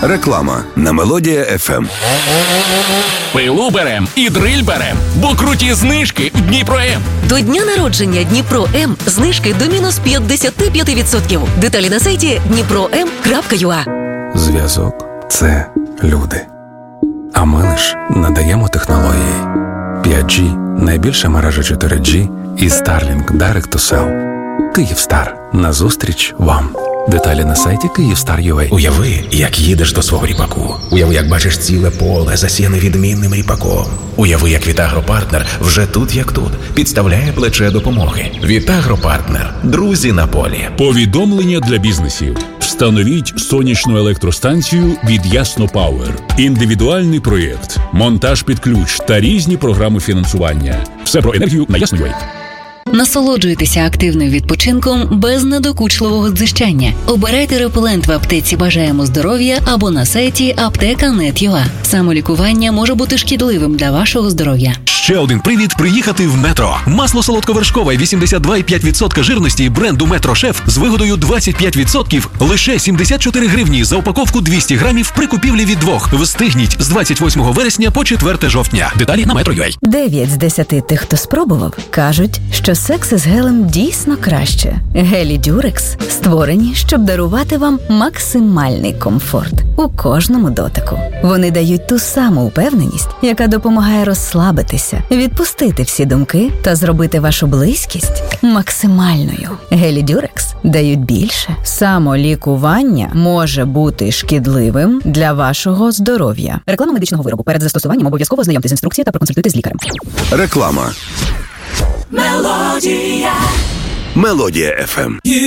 Реклама на Мелодія ФМ. Пилу берем і дриль берем, бо круті знижки в Дніпро-М. До дня народження Дніпро-М знижки до мінус 55%. Деталі на сайті dnipro.m.ua. Зв'язок – це люди. А ми лиш надаємо технології. 5G – найбільша мережа 4G і Starlink Direct to Cell. Київстар. Назустріч вам. Деталі на сайті Kyivstar.ua. Уяви, як їдеш до свого ріпаку. Уяви, як бачиш ціле поле, засіяне відмінним ріпаком. Уяви, як Вітагропартнер вже тут як тут підставляє плече допомоги. Вітагропартнер. Друзі на полі. Повідомлення для бізнесів. Встановіть сонячну електростанцію від Ясно Пауер. Індивідуальний проєкт, монтаж під ключ та різні програми фінансування. Все про енергію на Ясно.ua. Насолоджуйтеся активним відпочинком без надокучливого дзижчання. Обирайте репелент в аптеці «Бажаємо здоров'я» або на сайті apteka.net.ua. Самолікування може бути шкідливим для вашого здоров'я. Ще один привід приїхати в Метро. Масло солодковершкове 82,5% жирності бренду Метро Шеф з вигодою 25% лише 74 гривні за упаковку 200 грамів при купівлі від 2. Встигніть з 28 вересня по 4 жовтня. Деталі на Metro.ua. 9 з 10 тих, хто спробував, кажуть, що секс із гелем дійсно краще. Гелі Дюрекс створені, щоб дарувати вам максимальний комфорт у кожному дотику. Вони дають ту саму впевненість, яка допомагає розслабитися, відпустити всі думки та зробити вашу близькість максимальною. Гелі Дюрекс дають більше. Самолікування може бути шкідливим для вашого здоров'я. Реклама медичного виробу. Перед застосуванням обов'язково ознайомтесь з інструкцією та проконсультуйтесь з лікарем. Реклама. Мелодія ФМ.